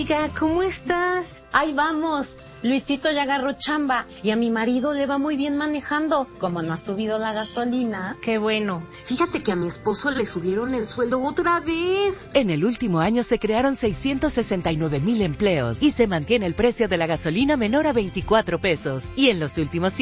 Amiga, ¿cómo estás? Ahí vamos. Luisito ya agarró chamba y a mi marido le va muy bien manejando. Como no ha subido la gasolina. Qué bueno. Fíjate que a mi esposo le subieron el sueldo otra vez. En el último año se crearon 669,000 empleos y se mantiene el precio de la gasolina menor a 24 pesos. Y en los últimos